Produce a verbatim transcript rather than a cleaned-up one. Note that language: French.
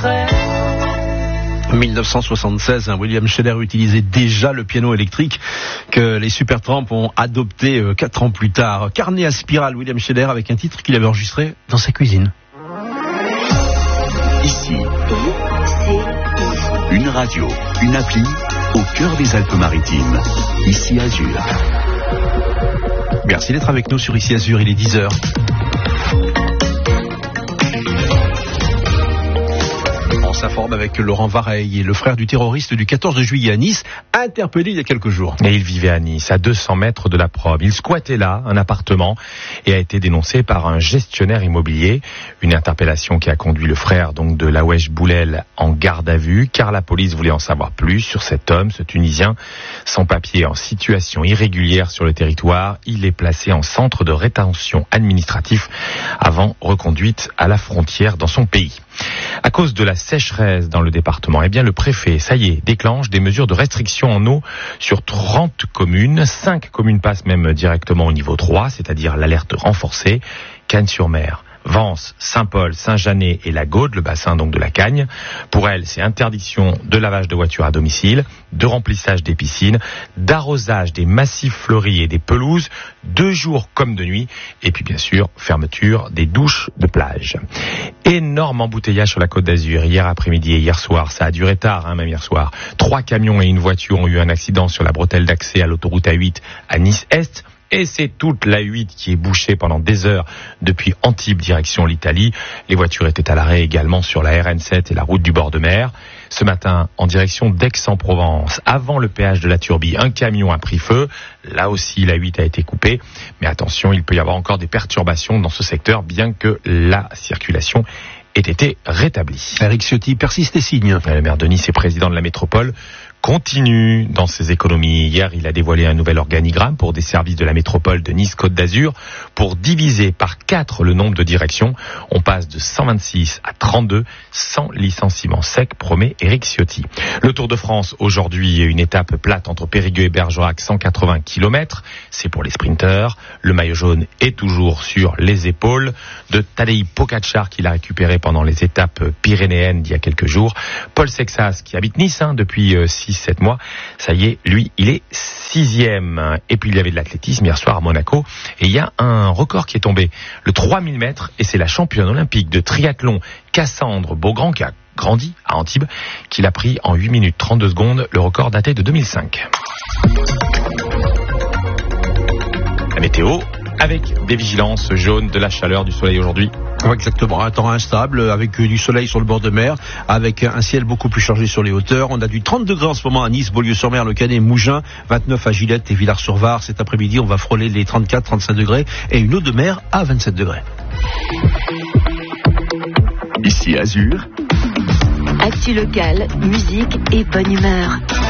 secret. dix-neuf cent soixante-seize, hein, William Scheller utilisait déjà le piano électrique que les Supertramp ont adopté euh, quatre ans plus tard. Carnet à spirale, William Scheller, avec un titre qu'il avait enregistré dans sa cuisine. Ici, une radio, une appli, au cœur des Alpes-Maritimes. Ici Azur. Merci d'être avec nous sur Ici Azur, il est dix heures. On s'informe avec Laurent Vareille, le frère du terroriste du quatorze juillet à Nice, interpellé il y a quelques jours. Et il vivait à Nice, à deux cents mètres de la Probe. Il squattait là, un appartement, et a été dénoncé par un gestionnaire immobilier. Une interpellation qui a conduit le frère donc de Lawesh Boulel en garde à vue, car la police voulait en savoir plus sur cet homme, ce Tunisien, sans papier, en situation irrégulière sur le territoire. Il est placé en centre de rétention administratif avant reconduite à la frontière dans son pays. À cause de la sécheresse dans le département, eh bien le préfet, ça y est, déclenche des mesures de restriction en eau sur trente communes. cinq communes passent même directement au niveau trois, c'est-à-dire l'alerte renforcée. Cannes-sur-Mer, Vence, Saint-Paul, Saint-Janet et la Gaude, le bassin donc de la Cagne. Pour elle, c'est interdiction de lavage de voitures à domicile, de remplissage des piscines, d'arrosage des massifs fleuris et des pelouses, de jour comme de nuit, et puis bien sûr, fermeture des douches de plage. Énorme embouteillage sur la Côte d'Azur, hier après-midi et hier soir. Ça a duré tard, hein, même hier soir. Trois camions et une voiture ont eu un accident sur la bretelle d'accès à l'autoroute A huit à Nice-Est. Et c'est toute l'A huit qui est bouchée pendant des heures depuis Antibes direction l'Italie. Les voitures étaient à l'arrêt également sur la R N sept et la route du bord de mer. Ce matin, en direction d'Aix-en-Provence, avant le péage de la Turbie, un camion a pris feu. Là aussi, l'A huit a été coupée. Mais attention, il peut y avoir encore des perturbations dans ce secteur, bien que la circulation ait été rétablie. Eric Ciotti persiste et signe. Le maire de Nice et président de la métropole continue dans ses économies. Hier, il a dévoilé un nouvel organigramme pour des services de la métropole de Nice-Côte d'Azur pour diviser par quatre le nombre de directions. On passe de cent vingt-six à trente-deux, sans licenciement sec, promet Eric Ciotti. Le Tour de France, aujourd'hui, une étape plate entre Périgueux et Bergerac, cent quatre-vingts kilomètres. C'est pour les sprinteurs. Le maillot jaune est toujours sur les épaules de Tadej Pogačar, qu'il a récupéré pendant les étapes pyrénéennes d'il y a quelques jours. Paul Sexas, qui habite Nice hein, depuis six sept mois, ça y est, lui, il est sixième. Et puis il y avait de l'athlétisme hier soir à Monaco, et il y a un record qui est tombé, le trois mille mètres, et c'est la championne olympique de triathlon Cassandre Beaugrand, qui a grandi à Antibes, qui l'a pris en huit minutes trente-deux secondes, le record daté de deux mille cinq. La météo, avec des vigilances jaunes, de la chaleur, du soleil aujourd'hui. Exactement, un temps instable, avec du soleil sur le bord de mer, avec un ciel beaucoup plus chargé sur les hauteurs. On a du trente degrés en ce moment à Nice, Beaulieu-sur-Mer, Le Canet, Mougins, vingt-neuf à Gillette et Villars-sur-Var. Cet après-midi, on va frôler les trente-quatre trente-cinq degrés et une eau de mer à vingt-sept degrés. Ici Azur. Actu locale, musique et bonne humeur.